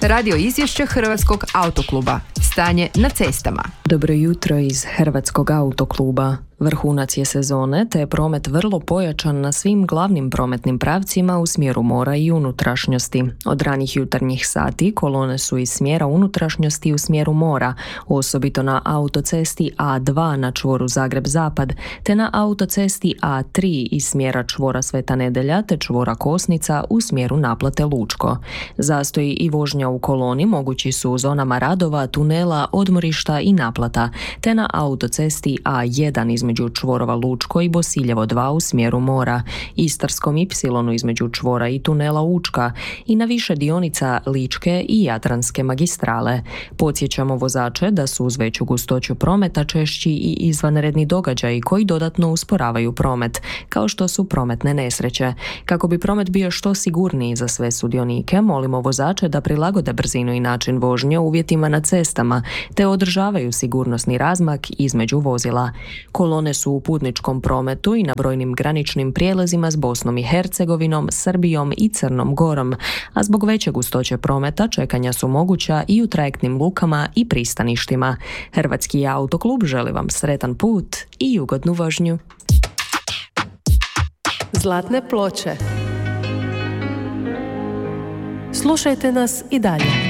Radio izvješće Hrvatskog autokluba. Stanje na cestama. Dobro jutro iz Hrvatskog autokluba. Vrhunac je sezone, te je promet vrlo pojačan na svim glavnim prometnim pravcima u smjeru mora i unutrašnjosti. Od ranih jutarnjih sati kolone su iz smjera unutrašnjosti u smjeru mora, osobito na autocesti A2 na čvoru Zagreb-Zapad, te na autocesti A3 iz smjera čvora Sveta Nedelja te čvora Kosnica u smjeru naplate Lučko. Zastoji i vožnja u koloni mogući su u zonama radova, tunela, odmorišta i naplata, te na autocesti A1 između čvorova Lučko i Bosiljevo 2 u smjeru mora, Istarskom Y između čvora i tunela Učka i na više dionica Ličke i Jadranske magistrale. Podsjećamo vozače da su uz veću gustoću prometa češći i izvanredni događaji koji dodatno usporavaju promet, kao što su prometne nesreće. Kako bi promet bio što sigurniji za sve sudionike, molimo vozače da prilagode brzinu i način vožnje uvjetima na cestama, te održavaju sigurnosni razmak između vozila. Kolone su u putničkom prometu i na brojnim graničnim prijelazima s Bosnom i Hercegovinom, Srbijom i Crnom Gorom, a zbog veće gustoće prometa čekanja su moguća i u trajektnim lukama i pristaništima. Hrvatski autoklub želi vam sretan put i ugodnu vožnju. Zlatne ploče. Slušajte nas i dalje.